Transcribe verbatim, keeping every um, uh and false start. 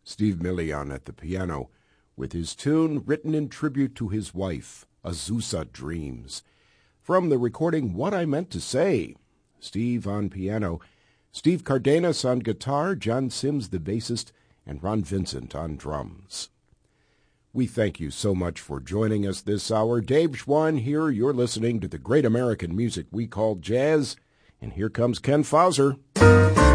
Steve Million at the piano, with his tune written in tribute to his wife, Azusa Dreams. From the recording What I Meant to Say, Steve on piano, Steve Cardenas on guitar, John Sims the bassist, and Ron Vincent on drums. We thank you so much for joining us this hour. Dave Schwann here. You're listening to the great American music we call jazz. And here comes Ken Fauser.